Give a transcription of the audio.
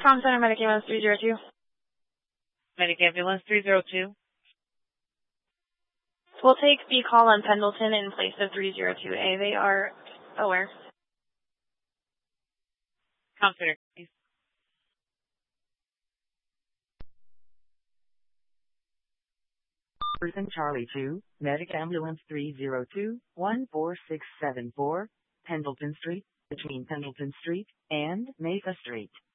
Tom Center Medic Ambulance 302. Medic Ambulance 302. We'll take the call on Pendleton in place of 302A. They are aware. Tom Center, please. Person Charlie 2, Medic Ambulance 302, 14674, Pendleton Street, between Pendleton Street and Mesa Street.